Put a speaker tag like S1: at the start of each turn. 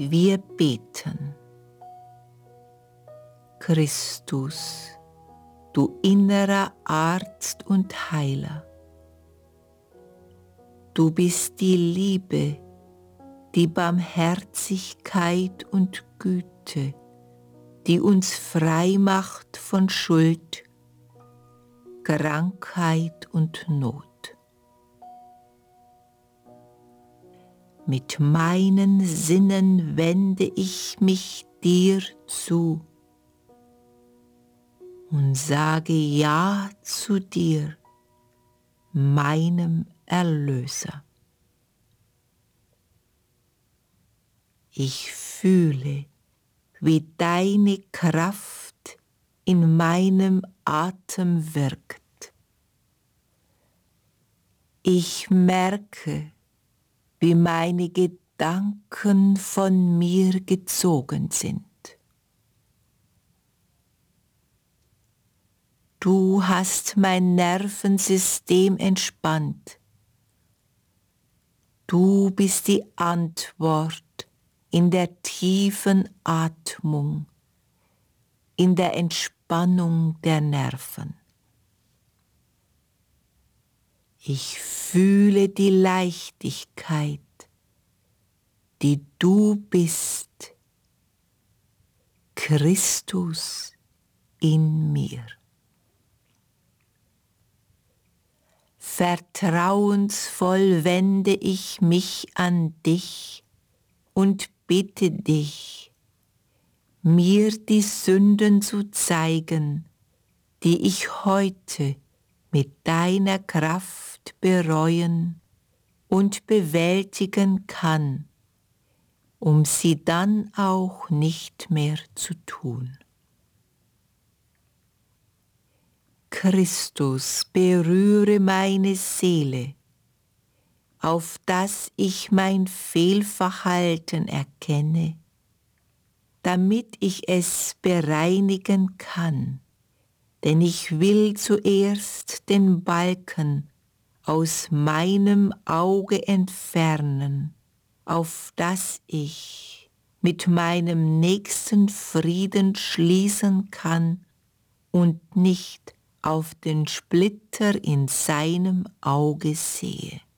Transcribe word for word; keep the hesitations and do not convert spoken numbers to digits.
S1: Wir beten. Christus, du innerer Arzt und Heiler, du bist die Liebe, die Barmherzigkeit und Güte, die uns frei macht von Schuld, Krankheit und Not. Mit meinen Sinnen wende ich mich dir zu und sage Ja zu dir, meinem Erlöser. Ich fühle, wie deine Kraft in meinem Atem wirkt. Ich merke, wie meine Gedanken von mir gezogen sind. Du hast mein Nervensystem entspannt. Du bist die Antwort in der tiefen Atmung, in der Entspannung der Nerven. Ich fühle die Leichtigkeit, die du bist, Christus in mir. Vertrauensvoll wende ich mich an dich und bitte dich, mir die Sünden zu zeigen, die ich heute mit deiner Kraft bereuen und bewältigen kann, um sie dann auch nicht mehr zu tun. Christus, berühre meine Seele, auf dass ich mein Fehlverhalten erkenne, damit ich es bereinigen kann, denn ich will zuerst den Balken aus meinem Auge entfernen, auf dass ich mit meinem Nächsten Frieden schließen kann und nicht auf den Splitter in seinem Auge sehe.